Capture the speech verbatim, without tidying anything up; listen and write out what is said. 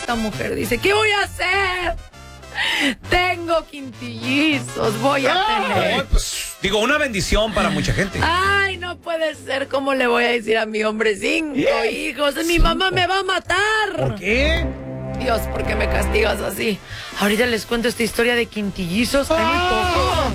esta mujer dice, ¿qué voy a hacer? Tengo quintillizos, voy a tener. Oh, pues, digo, una bendición para mucha gente. Ay, no puede ser. ¿Cómo le voy a decir a mi hombre cinco yeah. hijos? Mi ¿Cinco? mamá me va a matar. ¿Por qué? Dios, ¿por qué me castigas así? Ahorita les cuento esta historia de quintillizos. Hay muy pocos.